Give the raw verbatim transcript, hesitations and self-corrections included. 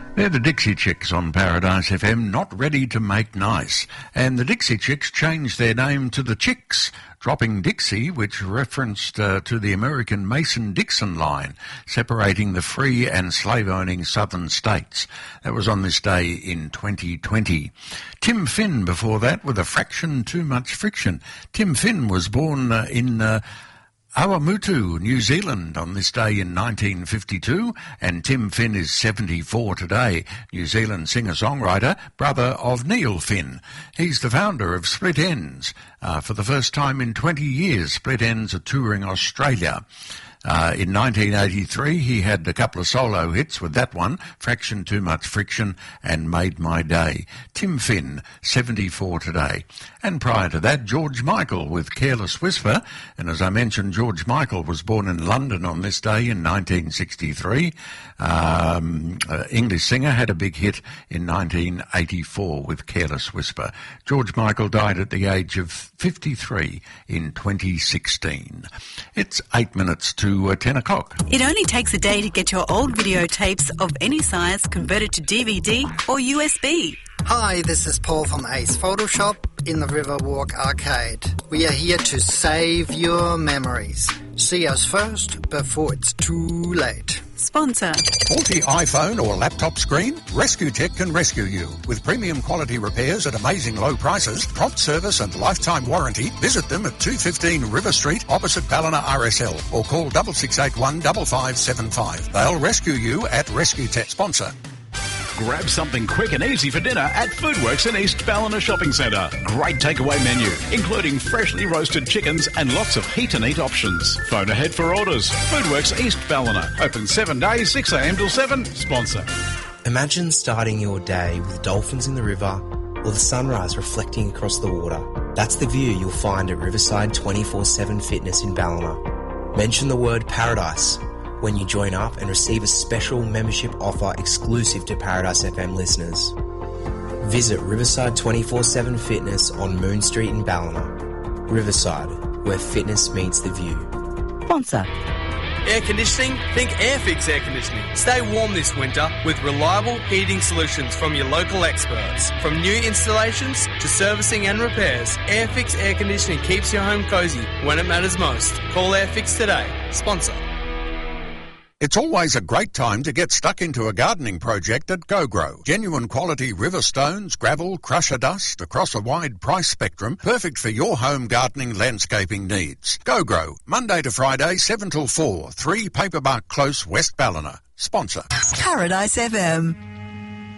They're the Dixie Chicks on Paradise F M, not ready to make nice. And the Dixie Chicks changed their name to the Chicks, dropping Dixie, which referenced uh, to the American Mason-Dixon line, separating the free and slave-owning southern states. That was on this day in twenty twenty. Tim Finn before that with A Fraction Too Much Friction. Tim Finn was born uh, in... Uh, Awamutu, New Zealand, on this day in nineteen fifty-two, and Tim Finn is seventy-four today, New Zealand singer-songwriter, brother of Neil Finn. He's the founder of Split Enz. Uh, for the first time in twenty years, Split Enz are touring Australia. Uh, in nineteen eighty-three, he had a couple of solo hits with that one, Fraction Too Much Friction and Made My Day. Tim Finn, seventy-four today. And prior to that, George Michael with Careless Whisper. And as I mentioned, George Michael was born in London on this day in nineteen sixty-three. Um, uh, English singer, had a big hit in nineteen eighty-four with Careless Whisper. George Michael died at the age of fifty-three in twenty sixteen. It's eight minutes to uh, ten o'clock. It only takes a day to get your old videotapes of any size converted to D V D or U S B. Hi, this is Paul from Ace Photoshop in the Riverwalk Arcade. We are here to save your memories. See us first before it's too late. Sponsor. Faulty iPhone or laptop screen? Rescue Tech can rescue you. With premium quality repairs at amazing low prices, prompt service and lifetime warranty, visit them at two fifteen River Street opposite Ballina R S L or call six six eight one five five seven five. They'll rescue you at Rescue Tech. Sponsor. Grab something quick and easy for dinner at Foodworks in East Ballina Shopping Centre. Great takeaway menu, including freshly roasted chickens and lots of heat-and-eat options. Phone ahead for orders. Foodworks East Ballina. Open seven days, six a m till seven. Sponsor. Imagine starting your day with dolphins in the river or the sunrise reflecting across the water. That's the view you'll find at Riverside twenty-four seven Fitness in Ballina. Mention the word paradise when you join up and receive a special membership offer exclusive to Paradise F M listeners. Visit Riverside twenty-four seven Fitness on Moon Street in Ballina. Riverside, where fitness meets the view. Sponsor. Air conditioning? Think Airfix Air Conditioning. Stay warm this winter with reliable heating solutions from your local experts. From new installations to servicing and repairs, Airfix Air Conditioning keeps your home cosy when it matters most. Call Airfix today. Sponsor. It's always a great time to get stuck into a gardening project at GoGrow. Genuine quality river stones, gravel, crusher dust across a wide price spectrum, perfect for your home gardening landscaping needs. GoGrow, Monday to Friday, seven till four, three Paperbark Close, West Ballina. Sponsor. Paradise F M.